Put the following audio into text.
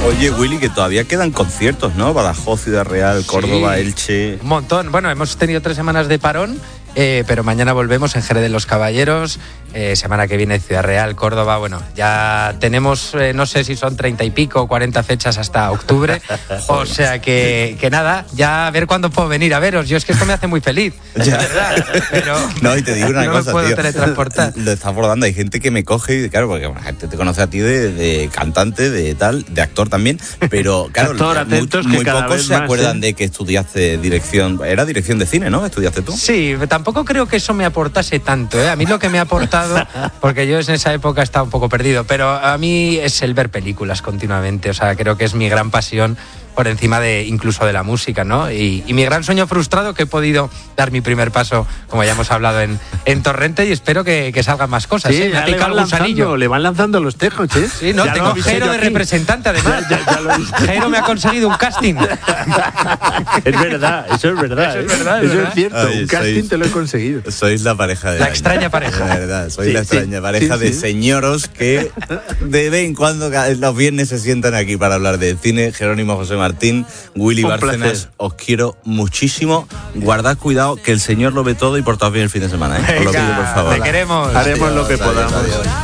Oye, Willy, que todavía quedan conciertos, ¿no? Badajoz, Ciudad Real, Córdoba, Sí, Elche. Un montón. Bueno, hemos tenido 3 semanas de parón, pero mañana volvemos en Jerez de los Caballeros. Semana que viene Ciudad Real, Córdoba. Bueno, ya tenemos, no sé si son 30 y pico o 40 fechas hasta octubre. O sea que nada, ya a ver cuándo puedo venir a veros. Yo es que esto me hace muy feliz, de verdad. Pero No, y te digo una no cosa, me puedo tío. teletransportar. Lo está abordando. Hay gente que me coge y, claro, porque la gente te conoce a ti de cantante, de tal, de actor también. Pero, claro, Actor, atentos, que muy cada pocos vez se más, acuerdan de que estudiaste dirección. Era dirección de cine, ¿no? ¿Estudiaste tú? Sí, tampoco creo que eso me aportase tanto, ¿eh? A mí lo que me ha aportado, porque yo en esa época estaba un poco perdido, pero a mí es el ver películas continuamente. O sea, creo que es mi gran pasión por encima de incluso de la música, ¿no? Y mi gran sueño frustrado, que he podido dar mi primer paso, como ya hemos hablado, en Torrente, y espero que salgan más cosas. Sí, ¿eh? Me ha ya le picado van el gusanillo. lanzando, le van lanzando los tejos, ¿eh? Sí, no, Ya lo tengo avisé Jero yo de aquí. representante, además. Ya lo he visto. Jero me ha conseguido un casting. Es verdad, eso es verdad. Eso es verdad, Eso ¿verdad? es cierto, Ay, un casting sois- te lo he conseguido. Sois la pareja de La extraña pareja. De verdad, sois Sí, la sí, extraña pareja sí, de sí. señoros que de vez en cuando los viernes se sientan aquí para hablar de cine. Jerónimo José Martín, Willy Un Bárcenas, placer. os quiero muchísimo. Guardad cuidado, que el Señor lo ve todo y portaos bien el fin de semana, ¿eh? Os lo pido, por favor. Te queremos. Haremos lo que Adiós, podamos. adiós.